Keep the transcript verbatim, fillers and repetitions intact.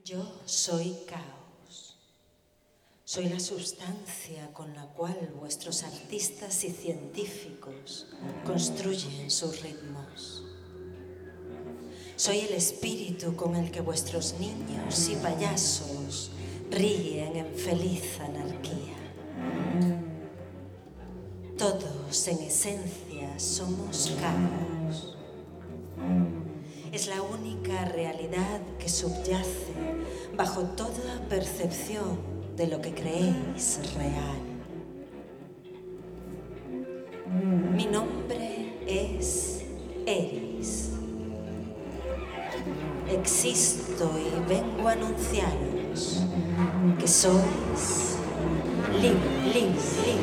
Yo soy caos. Soy la sustancia con la cual vuestros artistas y científicos construyen sus ritmos. Soy el espíritu con el que vuestros niños y payasos ríen en feliz anarquía. Todos, en esencia, somos caos. Es la única realidad que subyace bajo toda percepción de lo que creéis real. Mi nombre es Eris. Existo y vengo a anunciaros que sois Lim, Lim, Lim.